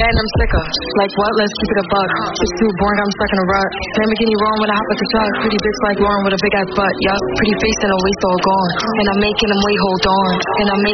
getting them sicker. Like what? Let's keep it a buck. It's too boring, I'm stuck in a rut. Lamborghini wrong when I hop at the truck. Pretty bitch like Lauren with a big ass butt. Yup, pretty face and a waist all gone. And I'm making them wait, hold on. And I'm